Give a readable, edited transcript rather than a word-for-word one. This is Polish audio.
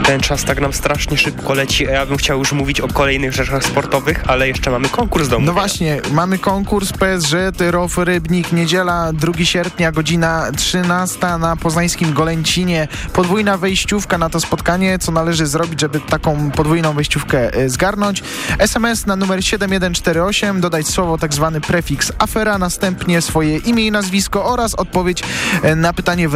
Ten czas tak nam strasznie szybko leci, a ja bym chciał już mówić o kolejnych rzeczach sportowych, ale jeszcze mamy konkurs do omówienia. No właśnie, mamy konkurs PSG Tyrow Rybnik, niedziela 2 sierpnia, godzina 13 na poznańskim Golęcinie. Podwójna wejściówka na to spotkanie. Co należy zrobić, żeby taką podwójną wejściówkę zgarnąć? SMS na numer 7148, dodać słowo tak zwany prefiks afera, następnie swoje imię i nazwisko oraz odpowiedź na pytanie